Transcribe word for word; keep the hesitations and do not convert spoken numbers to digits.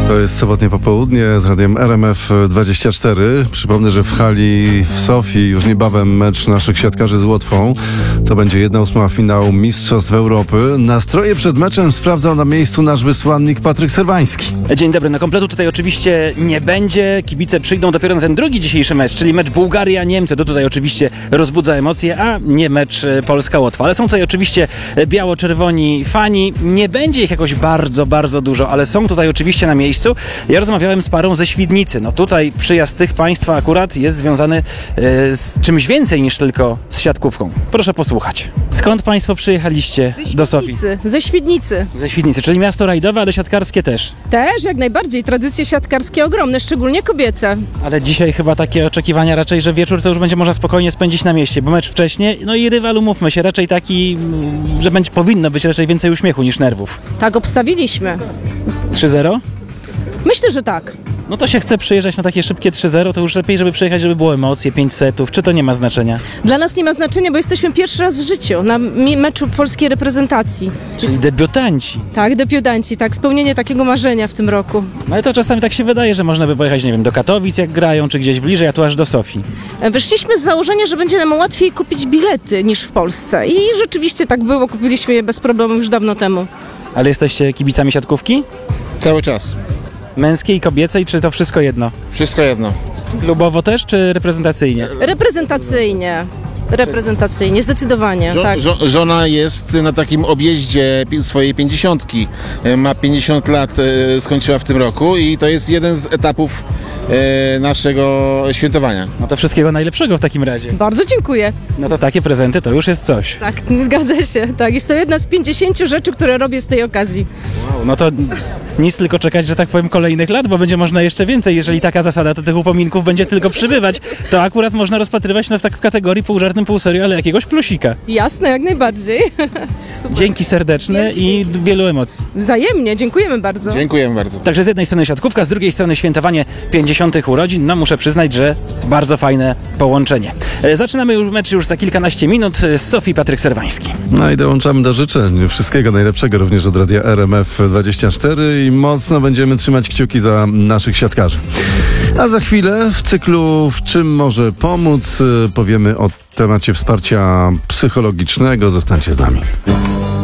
To jest sobotnie popołudnie z radiem R M F dwadzieścia cztery. Przypomnę, że w hali w Sofii już niebawem mecz naszych siatkarzy z Łotwą. To będzie jedna ósma finału Mistrzostw Europy. Nastroje przed meczem sprawdzał na miejscu nasz wysłannik Patryk Serwański. Dzień dobry, na kompletu tutaj oczywiście nie będzie. Kibice przyjdą dopiero na ten drugi dzisiejszy mecz, czyli mecz Bułgaria-Niemcy. To tutaj oczywiście rozbudza emocje, a nie mecz Polska-Łotwa. Ale są tutaj oczywiście biało-czerwoni fani. Nie będzie ich jakoś bardzo, bardzo dużo, ale są tutaj oczywiście na miejscu. Ja rozmawiałem z parą ze Świdnicy. No tutaj przyjazd tych państwa akurat jest związany e, z czymś więcej niż tylko z siatkówką. Proszę posłuchać. Skąd państwo przyjechaliście do Sofii? Ze Świdnicy. Ze Świdnicy, czyli miasto rajdowe, ale siatkarskie też. Też, jak najbardziej. Tradycje siatkarskie ogromne, szczególnie kobiece. Ale dzisiaj chyba takie oczekiwania raczej, że wieczór to już będzie można spokojnie spędzić na mieście, bo mecz wcześniej, no i rywal, umówmy się, raczej taki, że będzie powinno być raczej więcej uśmiechu niż nerwów. Tak obstawiliśmy. trzy zero? Myślę, że tak. No to się chce przyjeżdżać na takie szybkie trzy zero, to już lepiej, żeby przyjechać, żeby było emocje, pięć setów, czy to nie ma znaczenia? Dla nas nie ma znaczenia, bo jesteśmy pierwszy raz w życiu na mi- meczu polskiej reprezentacji. Czyli debiutanci. Tak, debiutanci, tak, spełnienie takiego marzenia w tym roku. No ale to czasami tak się wydaje, że można by pojechać, nie wiem, do Katowic jak grają, czy gdzieś bliżej, a tu aż do Sofii. Wyszliśmy z założenia, że będzie nam łatwiej kupić bilety niż w Polsce. I rzeczywiście tak było, kupiliśmy je bez problemu już dawno temu. Ale jesteście kibicami siatkówki? Cały czas. Męskiej, kobiecej, czy to wszystko jedno? Wszystko jedno. Klubowo też, czy reprezentacyjnie? Reprezentacyjnie. Reprezentacyjnie, zdecydowanie, Żo- tak. żo- żona jest na takim objeździe pi- swojej pięćdziesiątki. E, Ma pięćdziesiąt lat, e, skończyła w tym roku i to jest jeden z etapów e, naszego świętowania. No to wszystkiego najlepszego w takim razie. Bardzo dziękuję. No to takie prezenty to już jest coś. Tak, zgadza się. Tak, jest to jedna z pięćdziesięciu rzeczy, które robię z tej okazji. No to nic, tylko czekać, że tak powiem, kolejnych lat, bo będzie można jeszcze więcej. Jeżeli taka zasada, to tych upominków będzie tylko przybywać. To akurat można rozpatrywać no, w tak w kategorii pół żartem, pół serio, ale jakiegoś plusika. Jasne, jak najbardziej. Super. Dzięki serdeczne i wielu emocji. Wzajemnie, dziękujemy bardzo. Dziękujemy bardzo. Także z jednej strony siatkówka, z drugiej strony świętowanie pięćdziesiątych urodzin. No muszę przyznać, że bardzo fajne połączenie. E, Zaczynamy już mecz już za kilkanaście minut. Z Sofii Patryk Serwański. No i dołączamy do życzeń. Wszystkiego najlepszego również od radia R M F dwadzieścia cztery i mocno będziemy trzymać kciuki za naszych siatkarzy. A za chwilę w cyklu W czym może pomóc powiemy o temacie wsparcia psychologicznego. Zostańcie z nami.